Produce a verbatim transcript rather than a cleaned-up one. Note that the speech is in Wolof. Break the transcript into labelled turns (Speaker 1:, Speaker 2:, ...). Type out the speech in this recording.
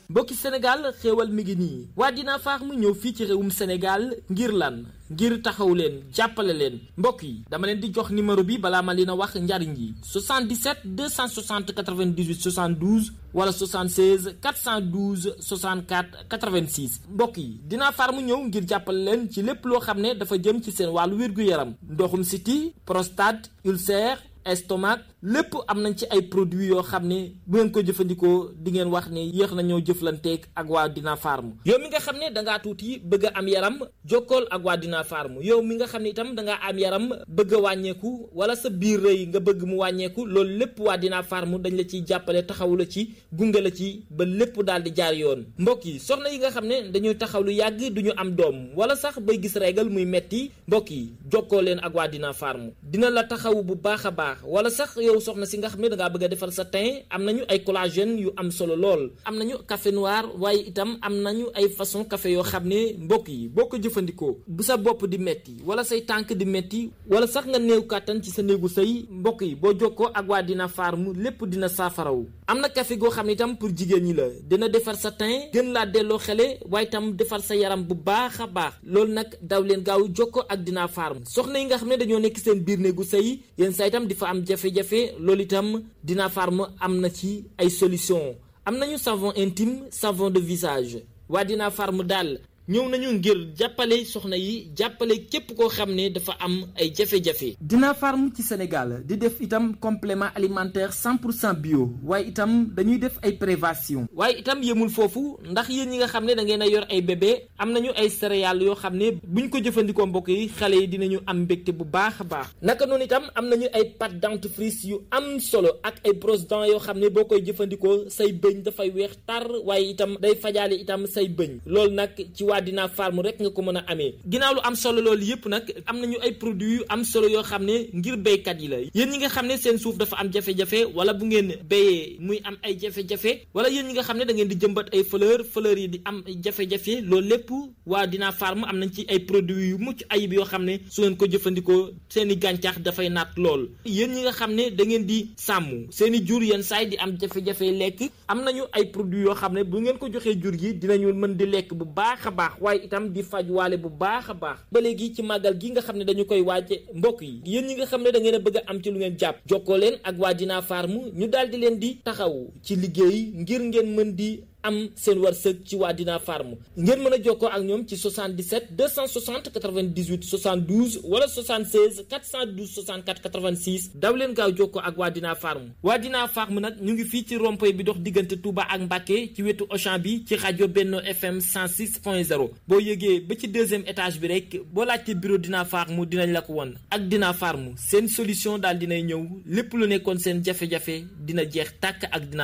Speaker 1: mbokki Sénégal xéewal mi ngi nii waa Dina Farm ñëw fii ci réewum Sénégal ngir lan ngir taxaw leen jàppale leen mbokk yi dama leen di jox numéro bi balaa ma leen a wax njariñ yi soixante-dix-sept deux cent soixante quatre-vingt-dix-huit soixante-douze wala soixante-seize quatre cent douze soixante-quatre quatre-vingt-six mbokk yi Dina Farm ñëw ngir jàppale leen ci lépp loo xam ne dafa jëm ci seen wàllu wér-gu-yaram ndoxum siti prostate ulcère estomac lépp am nañ ci ay produits yoo xam ne bu ngeen ko jëfandikoo di ngeen wax ne yéex na ñoo jëflanteeg ak waa Dina Farm yow mi nga xam ne dangaa tuuti bëgg a am yaram jokkool ak waa Dina Farm yow mi nga xam ne itam dangaa am yaram bëgg a wàññeeku wala sa biir rëy nga bëgg mu wàññeeku loolu lépp waa Dina Farm dañ la ciy jàppale taxaw la ci gunge la ci ba lépp daal di jaar yoon mbokk yi soxna yi nga xam ne dañuy taxaw lu yàgg duñu am doom wala sax bay gis régal muy metti mbokk yi jokkoo leen ak waa Dina Farm dina la taxaw bu baax a baax wala sax yow soxna si nga xam ne dangaa bëgg a defar sa teint am nañu ay collagène yu am solo lool am nañu café noir waaye itam am nañu ay façon café yoo xam ne mbokk yi boo ko jëfandikoo bu sa bopp di metti wala say tànk di metti wala sax nga néew kàttan ci sa néegu sëy mbokk yi boo jokkoo ak waa Dina Farm lépp dina saafaraw am na café goo xam ne itam pour jigéen ñi la dina defar sa teint gën laa delloo xele waaye itam defar sa yaram bu baax a baax loolu nag daw leen gaaw jokkoo ak Dina Farm soxna yi nga xam ne dañoo nekk seen biir néegu sëy yéen saa itam di fa am jafe-jafe loolu itam Dina Farm am na ci ay solution am nañu savon intime savon de visage waa Dina Farm daal ñëw nañu ngir jàppale soxna yi jàppale képp koo xam ne dafa am ay jafe-jafe. Dina Farm ci Sénégal di def itam complément alimentaire cent pour cent bio waaye itam dañuy def ay prévention waaye itam yemul foofu ndax yéen ñi nga xam ne da ngeen a yor ay bébé am nañu ay céréales yoo xam ne buñ ko jëfandikoo mbokk yi xale yi dinañu am mbégte bu baax a baax naka noonu itam am nañu ay pâte dentifrice yu am solo ak ay brosse dents yoo xam ne boo koy jëfandikoo say bëñ dafay weex tar waaye itam day fajaale itam say bëñ loolu nag ci waa Dina Farm rek nga ko mën a amee ginnaaw lu am solo loolu yëpp nag am nañu ay produits yu am solo yoo xam ne ngir béykat yi la yéen ñi nga xam ne seen suuf dafa am jafe-jafe wala bu ngeen béyee muy am ay jafe-jafe wala yéen ñi nga xam ne da ngeen di jëmbat ay fleur fleur yi di am jafe-jafe loolu lépp waa Dina Farm am nañ ci ay produits yu mucc ayib yoo xam ne su ngeen ko jëfandikoo seen i gàncax dafay naat lool yéen ñi nga xam ne da ngeen di sàmm seen i jur yenn saay di am jafe-jafe lekk am nañu ay produits yoo xam ne bu ngeen ko joxee jur gi dinañu mën di lekk bu baax a baax waaye itam di faj waale bu baax a baax ba léegi ci màggal gi nga xam ne dañu koy waaje mbokk yi yéen ñi nga xam ne da ngeen a bëgg a am ci lu ngeen jàpp jokkoo leen ak waa Dina Farm ñu daal di leen di taxaw ci liggéey ngir ngeen mën di am seen wërsëg ci waa Dina Farm ngeen mën a jokkoo ak ñoom ci soixante-dix-sept deux cent soixante quatre-vingt-dix-huit soixante-douze wala soixante-seize quatre cent douze soixante-quatre quatre-vingt-six daw leen gaaw jokkoo ak waa Dina Farm waa Dina Farm nag ñu ngi fii ci rond-point bi dox diggante Touba ak Mbacké ci wetu Auchan bi ci rajo Benno F M cent six point zéro boo yëgee ba ci deuxième étage bi rek boo laajte bureau Dina Farm dinañ la ko won ak Dina Farm seen solution daal dinay ñëw lépp lu nekkoon seen jafe-jafe dina jeex tàkk ak Dina